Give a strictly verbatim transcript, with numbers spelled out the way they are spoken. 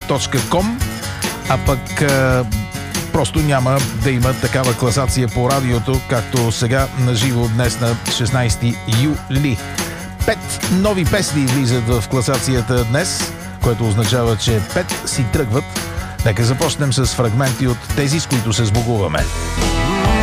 точка ком, а пък а, просто няма да има такава класация по радиото, както сега на живо днес на шестнайсети юли. Пет нови песни влизат в класацията днес, което означава, че пет си тръгват. Нека започнем с фрагменти от тези, с които се сбогуваме.